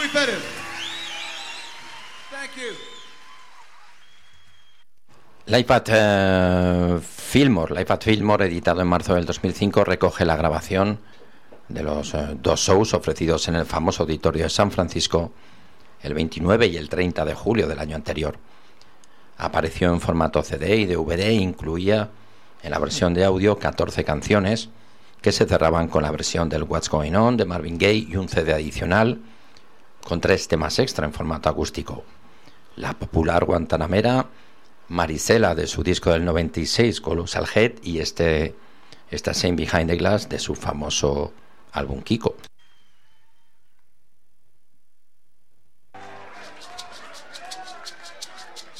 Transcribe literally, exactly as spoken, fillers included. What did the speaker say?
Muy Pérez. Thank you. L'iPad eh, Fillmore, l'iPad Fillmore, editado en marzo del dos mil cinco, recoge la grabación de los eh, dos shows ofrecidos en el famoso auditorio de San Francisco el veintinueve y el treinta de julio del año anterior. Apareció en formato C D y D V D e incluía en la versión de audio catorce canciones que se cerraban con la versión del What's Going On de Marvin Gaye y un C D adicional con tres temas extra en formato acústico: la popular Guantanamera, Marisela de su disco del noventa y seis Colossal Head y este esta Same Behind the Glass de su famoso álbum Kiko.